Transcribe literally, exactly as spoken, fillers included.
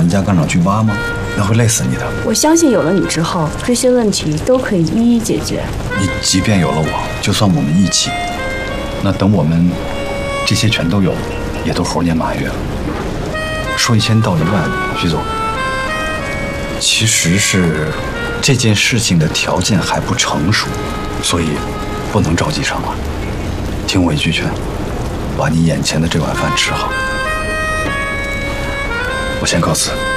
你家钢厂去挖吗？那会累死你的。 我相信有了你之后，这些问题都可以一一解决。 你即便有了我，就算我们一起，那等我们这些全都有了，也都猴年马月了。说一千道一万，徐总，其实是这件事情的条件还不成熟，所以不能着急上马。听我一句劝，把你眼前的这碗饭吃好。我先告辞。